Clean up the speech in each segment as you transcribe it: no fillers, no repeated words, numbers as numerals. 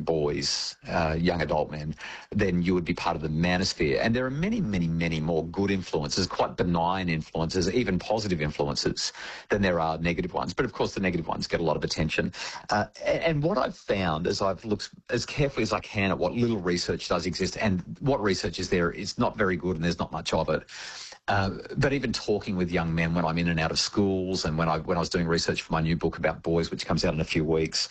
boys, young adult men, then you would be part of the manosphere. And there are many, many, many more good influences, quite benign influences, even positive influences, than there are negative ones. But of course, the negative ones get a lot of attention. And what I've found, as I've looked as carefully as I can at what little research does exist, and what research is there, is not very good, and there's not much of it. But even talking with young men when I'm in and out of schools, and when I was doing research for my new book about boys, which comes out in a few weeks,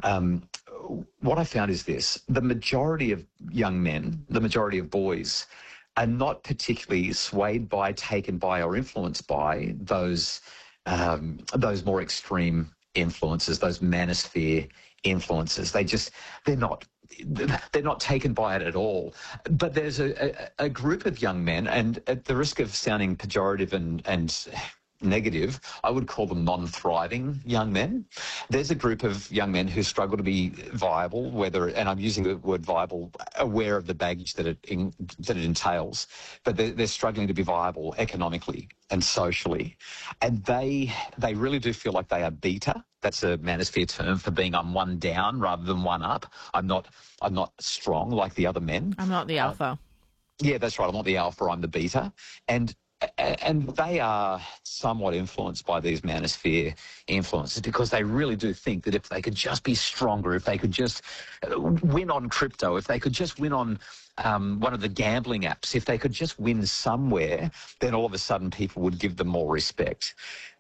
what I found is this: the majority of young men, the majority of boys, are not particularly swayed by, taken by, or influenced by those more extreme influences, those manosphere influences. They're not taken by it at all. But there's a group of young men, and at the risk of sounding pejorative and negative, I would call them non-thriving young men. There's a group of young men who struggle to be viable, and I'm using the word viable, aware of the baggage that it entails, but they're struggling to be viable economically and socially. And they really do feel like they are beta. That's a manosphere term for being I'm one down rather than one up. I'm not strong like the other men. I'm not the alpha. Yeah, that's right. I'm not the alpha, I'm the beta. And they are somewhat influenced by these manosphere influences, because they really do think that if they could just be stronger, if they could just win on crypto, if they could just win on one of the gambling apps, if they could just win somewhere, then all of a sudden people would give them more respect.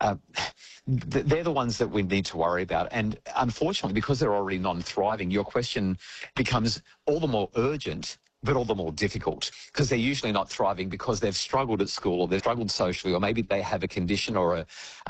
They're the ones that we need to worry about. And unfortunately, because they're already non-thriving, your question becomes all the more urgent, but all the more difficult, because they're usually not thriving because they've struggled at school, or they've struggled socially, or maybe they have a condition or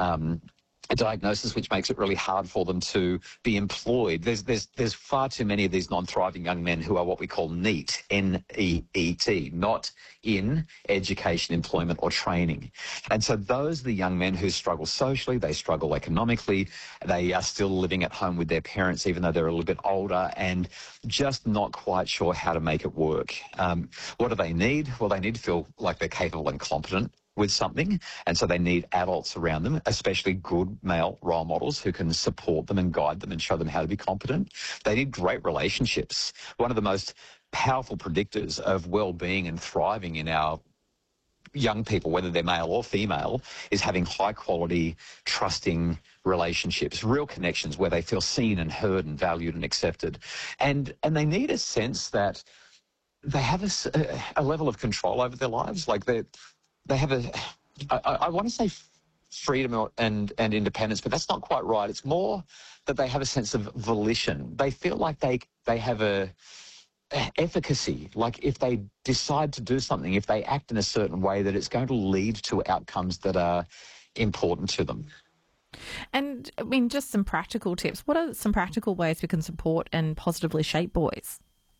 a diagnosis which makes it really hard for them to be employed. There's far too many of these non-thriving young men who are what we call NEET, N-E-E-T, not in education, employment, or training. And so those are the young men who struggle socially, they struggle economically, they are still living at home with their parents even though they're a little bit older, and just not quite sure how to make it work. What do they need? Well, they need to feel like they're capable and competent with something, and so they need adults around them, especially good male role models who can support them and guide them and show them how to be competent. They need great relationships. One of the most powerful predictors of well-being and thriving in our young people, whether they're male or female, is having high-quality, trusting relationships, real connections where they feel seen and heard and valued and accepted. And they need a sense that they have a level of control over their lives, like they have I want to say freedom and independence, but that's not quite right. It's more that they have a sense of volition. They feel like they have a efficacy, like if they decide to do something, if they act in a certain way, that it's going to lead to outcomes that are important to them. And I mean, just some practical tips. What are some practical ways we can support and positively shape boys?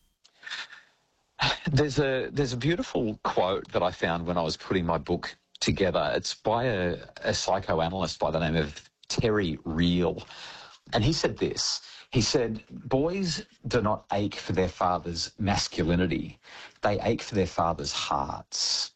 There's a beautiful quote that I found when I was putting my book together. It's by a psychoanalyst by the name of Terry Real. And he said this. He said, boys do not ache for their father's masculinity. They ache for their father's hearts.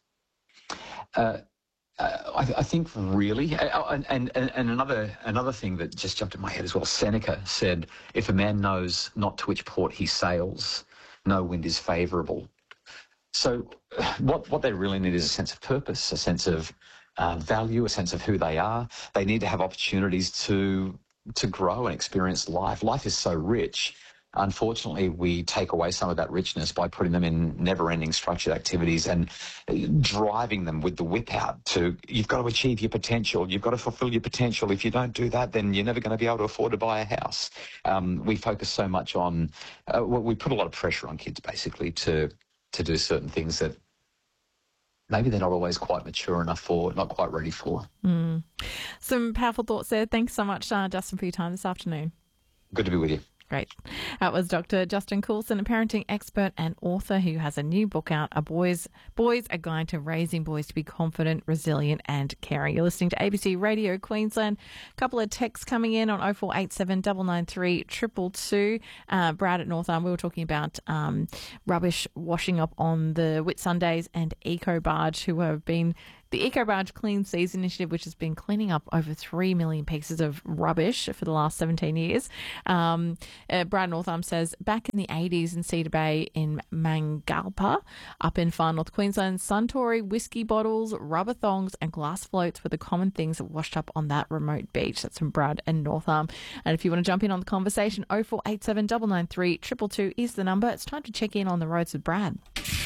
I think really, and another thing that just jumped in my head as well, Seneca said, if a man knows not to which port he sails, no wind is favourable. So what they really need is a sense of purpose, a sense of value, a sense of who they are. They need to have opportunities to grow and experience life. Life is so rich. Unfortunately, we take away some of that richness by putting them in never-ending structured activities and driving them with the whip out to, you've got to achieve your potential, you've got to fulfill your potential. If you don't do that, then you're never going to be able to afford to buy a house. We focus so much on, we put a lot of pressure on kids, basically, to do certain things that maybe they're not always quite mature enough for, not quite ready for. Some powerful thoughts there. Thanks so much, Justin, for your time this afternoon. Good to be with you. Great. That was Dr. Justin Coulson, a parenting expert and author who has a new book out, A Guide to Raising Boys to be Confident, Resilient and Caring. You're listening to ABC Radio Queensland. A couple of texts coming in on 0487 993 222. Brad at North Arm, we were talking about rubbish washing up on the Whitsundays and Eco Barge, who have been The EcoBarge Clean Seas initiative, which has been cleaning up over 3 million pieces of rubbish for the last 17 years. Brad Northam says, back in the 80s in Cedar Bay in Mangalpa, up in far north Queensland, Suntory, whiskey bottles, rubber thongs and glass floats were the common things that washed up on that remote beach. That's from Brad and Northam. And if you want to jump in on the conversation, 0487 993 222 is the number. It's time to check in on the roads with Brad.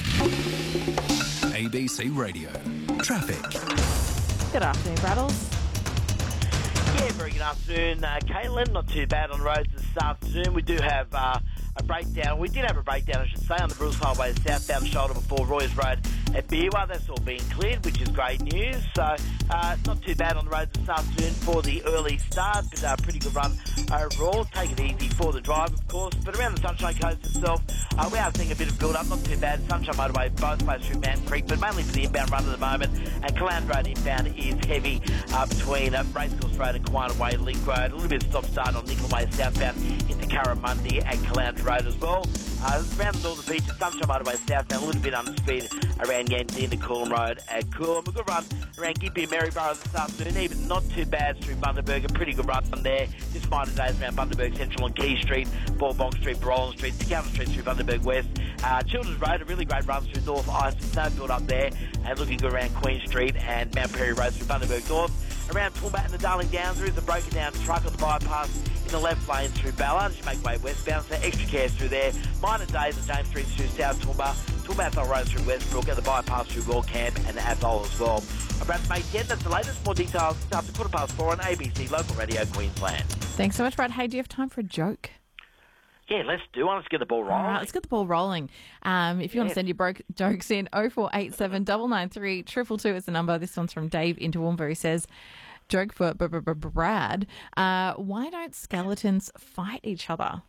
ABC Radio. Traffic. Good afternoon, Braddles. Yeah, very good afternoon, Caitlin. Not too bad on the roads this afternoon. We do have a breakdown. We did have a breakdown, I should say, on the Bruce Highway southbound shoulder before Roy's Road at Beerwah. That's all being cleared, which is great news. So not too bad on the roads this afternoon for the early start, but a pretty good run overall. Take it easy for the drive, of course. But around the Sunshine Coast itself, we are seeing a bit of build-up. Not too bad. Sunshine Motorway both ways through Mountain Creek, but mainly for the inbound run at the moment. And Calandra Road inbound is heavy between Racecourse Road and Kiwana Way Link Road. A little bit of stop-start on Nickel Way southbound into Curramundi and Calandra Road as well. Around the northern beaches, Sunshine Motorway southbound, a little bit under speed around Yanzi into Coolum Road at Coolum. A good run around Gympie and Maryborough this afternoon, even not too bad through Bundaberg. A pretty good run there. Just minor days around Bundaberg Central and Key Street, Ballbong Street, Barolan Street, Scout Street through Bundaberg West. Children's Road, a really great run through North Ice, no build up there, and looking good around Queen Street and Mount Perry Road through Bundaberg North. Around Toowoomba and the Darling Downs, there is a broken down truck on the bypass in the left lane through Ballard as you make way westbound, so extra care through there. Minor days on James Street through South Toowoomba, Toowoomba Athol Road through Westbrook, and the bypass through Royal Camp and Athol as well. I'm Brad from ATN, that's the latest. More details after 4:15 on ABC Local Radio Queensland. Thanks so much, Brad. Hey, do you have time for a joke? Yeah, let's do one. Let's get the ball rolling. All right, let's get the ball rolling. If you want to send your jokes in, 0487 993 222 is the number. This one's from Dave in Toowoomba. He says, joke for Brad, why don't skeletons fight each other?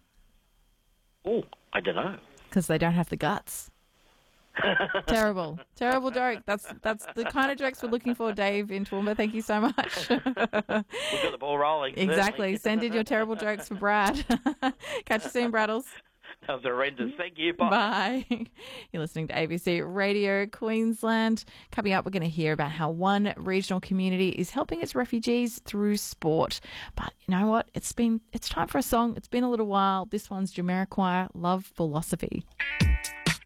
Oh, I don't know. Because they don't have the guts. Terrible joke. That's the kind of jokes we're looking for, Dave in Toowoomba. Thank you so much. We've got the ball rolling. Exactly. Send in your terrible jokes for Brad. Catch you soon, Braddles. That was horrendous. Thank you. Bye. Bye. You're listening to ABC Radio Queensland. Coming up, we're going to hear about how one regional community is helping its refugees through sport. But you know what? It's time for a song. It's been a little while. This one's Jamiroquai, Love Philosophy.